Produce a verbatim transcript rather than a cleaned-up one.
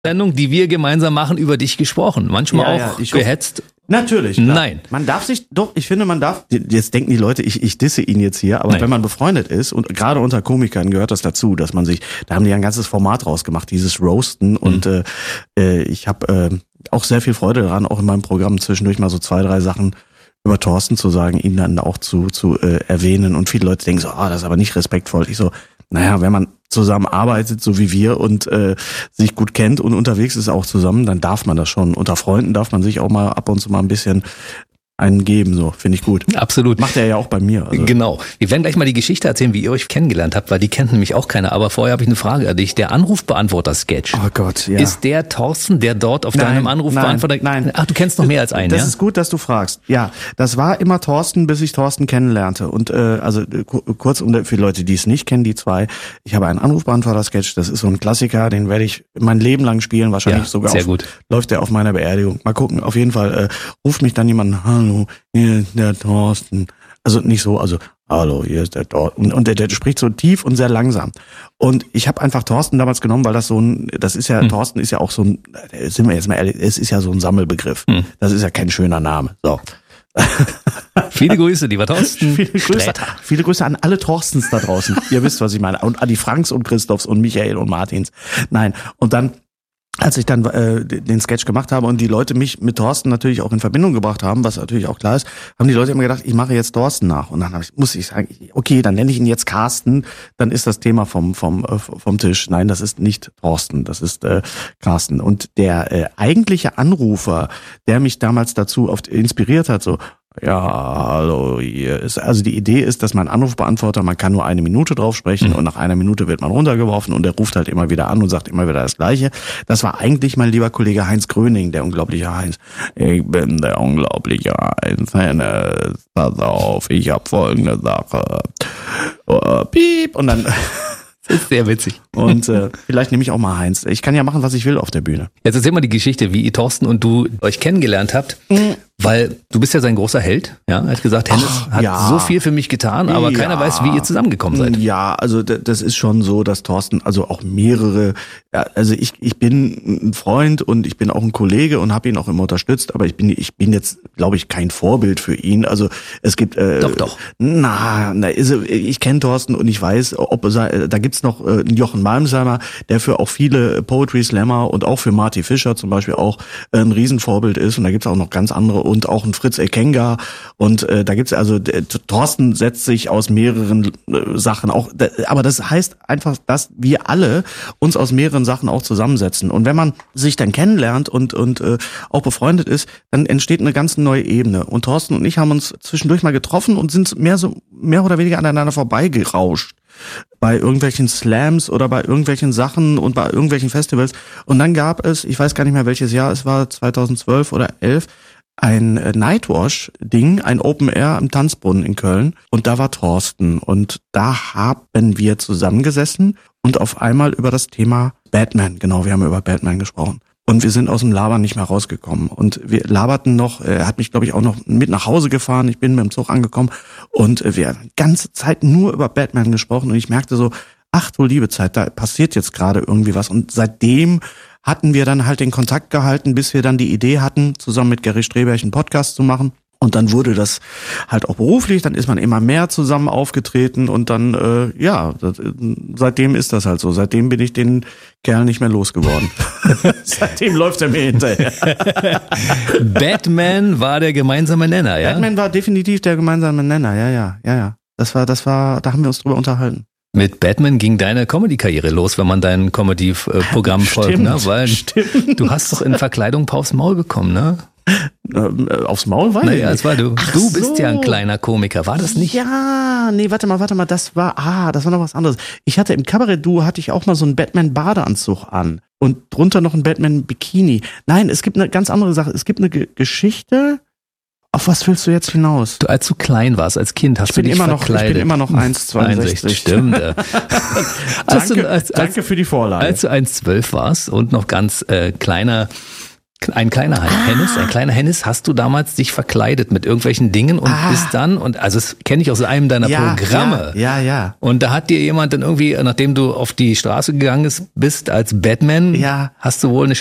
Sendung, die wir gemeinsam machen, über dich gesprochen. Manchmal ja, auch ja, gehetzt. Natürlich. Klar. Nein. Man darf sich, doch, ich finde, man darf, jetzt denken die Leute, ich, ich disse ihn jetzt hier, aber Nein. wenn man befreundet ist, und gerade unter Komikern gehört das dazu, dass man sich, da haben die ein ganzes Format rausgemacht, dieses Roasten, mhm. und äh, ich habe äh, auch sehr viel Freude daran, auch in meinem Programm zwischendurch mal so zwei, drei Sachen über Thorsten zu sagen, ihn dann auch zu zu äh, erwähnen, und viele Leute denken so, ah, das ist aber nicht respektvoll. Ich so, naja, wenn man zusammen arbeitet, so wie wir, und äh, sich gut kennt und unterwegs ist auch zusammen, dann darf man das schon. Unter Freunden darf man sich auch mal ab und zu mal ein bisschen einen geben, so, finde ich gut. Absolut. Macht er ja auch bei mir. Also. Genau. Wir werden gleich mal die Geschichte erzählen, wie ihr euch kennengelernt habt, weil die kennt nämlich auch keiner. Aber vorher habe ich eine Frage an dich. Der Anrufbeantworter-Sketch. Oh Gott, ja. Ist der Thorsten, der dort auf nein, deinem Anrufbeantworter... Nein, nein. Ach, du kennst noch mehr als einen, das ja? Das ist gut, dass du fragst. Ja, das war immer Thorsten, bis ich Thorsten kennenlernte. Und äh, also kurz, um für Leute, die es nicht kennen, die zwei, ich habe einen Anrufbeantworter-Sketch, das ist so ein Klassiker, den werde ich mein Leben lang spielen, wahrscheinlich ja, sogar sehr auf, gut. läuft der auf meiner Beerdigung. Mal gucken, auf jeden Fall äh, ruft mich dann jemand, hallo, hier der Thorsten. Also nicht so, also hallo, hier ist der Thorsten. Und, und der, der spricht so tief und sehr langsam. Und ich habe einfach Thorsten damals genommen, weil das so ein, das ist ja, hm. Thorsten ist ja auch so ein, sind wir jetzt mal ehrlich, es ist ja so ein Sammelbegriff. Hm. Das ist ja kein schöner Name. So. Viele Grüße, lieber Thorsten. Viele Grüße, viele Grüße an alle Thorstens da draußen. Ihr wisst, was ich meine. Und an die Franks und Christophs und Michael und Martins. Nein. Und dann, als ich dann äh, den Sketch gemacht habe und die Leute mich mit Thorsten natürlich auch in Verbindung gebracht haben, was natürlich auch klar ist, haben die Leute immer gedacht, ich mache jetzt Thorsten nach. Und dann hab ich, muss ich sagen, okay, dann nenne ich ihn jetzt Carsten, dann ist das Thema vom vom äh, vom Tisch. Nein, das ist nicht Thorsten, das ist äh, Carsten. Und der äh, eigentliche Anrufer, der mich damals dazu oft inspiriert hat, so, ja, hallo, hier ist, also die Idee ist, dass man Anrufbeantworter, man kann nur eine Minute drauf sprechen mhm. und nach einer Minute wird man runtergeworfen und der ruft halt immer wieder an und sagt immer wieder das Gleiche. Das war eigentlich mein lieber Kollege Heinz Gröning, der unglaubliche Heinz. Ich bin der unglaubliche Heinz Hennes. Pass auf, ich hab folgende Sache. Oh, piep. Und dann... Das ist sehr witzig. Und äh, vielleicht nehme ich auch mal Heinz. Ich kann ja machen, was ich will auf der Bühne. Jetzt erzähl mal die Geschichte, wie ihr Thorsten und du euch kennengelernt habt. Mhm. Weil du bist ja sein großer Held. Ja, er hat gesagt, Hennes Ach, hat ja. so viel für mich getan, aber ja. keiner weiß, wie ihr zusammengekommen seid. Ja, also das ist schon so, dass Thorsten, also auch mehrere, ja, also ich ich bin ein Freund und ich bin auch ein Kollege und habe ihn auch immer unterstützt, aber ich bin ich bin jetzt, glaube ich, kein Vorbild für ihn. Also es gibt äh, doch doch. Na, na also ich kenne Thorsten und ich weiß, ob da gibt's noch äh, einen Jochen Malmsheimer, der für auch viele Poetry Slammer und auch für Marty Fischer zum Beispiel auch äh, ein Riesenvorbild ist, und da gibt's auch noch ganz andere und auch ein Fritz Ekenga, und äh, da gibt's also der, Thorsten setzt sich aus mehreren äh, Sachen auch, da, aber das heißt einfach, dass wir alle uns aus mehreren Sachen auch zusammensetzen, und wenn man sich dann kennenlernt und und äh, auch befreundet ist, dann entsteht eine ganz neue Ebene, und Thorsten und ich haben uns zwischendurch mal getroffen und sind mehr so mehr oder weniger aneinander vorbeigerauscht bei irgendwelchen Slams oder bei irgendwelchen Sachen und bei irgendwelchen Festivals, und dann gab es, ich weiß gar nicht mehr welches Jahr es war, zweitausendzwölf oder elf, ein Nightwash-Ding, ein Open Air am Tanzbrunnen in Köln, und da war Thorsten, und da haben wir zusammengesessen und auf einmal über das Thema Batman, genau, wir haben über Batman gesprochen. Und wir sind aus dem Labern nicht mehr rausgekommen. Und wir laberten noch, er hat mich, glaube ich, auch noch mit nach Hause gefahren. Ich bin mit dem Zug angekommen und wir haben die ganze Zeit nur über Batman gesprochen. Und ich merkte so, ach du liebe Zeit, da passiert jetzt gerade irgendwie was. Und seitdem hatten wir dann halt den Kontakt gehalten, bis wir dann die Idee hatten, zusammen mit Gary Streberg einen Podcast zu machen. Und dann wurde das halt auch beruflich, dann ist man immer mehr zusammen aufgetreten, und dann, äh, ja, das, seitdem ist das halt so. Seitdem bin ich den Kerl nicht mehr losgeworden. Seitdem läuft er mir hinterher. Batman war der gemeinsame Nenner, ja? Batman war definitiv der gemeinsame Nenner, ja, ja, ja, ja. Das war, das war, da haben wir uns drüber unterhalten. Mit Batman ging deine Comedy-Karriere los, wenn man dein Comedy-Programm folgt, ne? Weil stimmt. Du hast doch in Verkleidung aufs Maul bekommen, ne? Aufs Maul war naja, es war du. Ach du bist so. Ja ein kleiner Komiker, war das nicht? Ja, nee, warte mal, warte mal, das war, ah, das war noch was anderes. Ich hatte im Kabarett-Duo hatte ich auch mal so einen Batman-Badeanzug an und drunter noch einen Batman-Bikini. Nein, es gibt eine ganz andere Sache. Es gibt eine G- Geschichte. Auf was willst du jetzt hinaus? Du, als du klein warst, als Kind, hast ich bin du dich immer noch, verkleidet. Ich bin immer noch eins Komma zweiundsechzig. Stimmt. Äh. danke, du, als, als, danke für die Vorlage. Als du eins Komma zwölf warst und noch ganz äh, kleiner Ein kleiner ah. Hennes, ein kleiner Hennes, hast du damals dich verkleidet mit irgendwelchen Dingen und ah. bist dann, und also das kenne ich aus einem deiner ja, Programme. Ja, ja, ja. Und da hat dir jemand dann irgendwie, nachdem du auf die Straße gegangen bist als Batman, ja. hast du wohl eine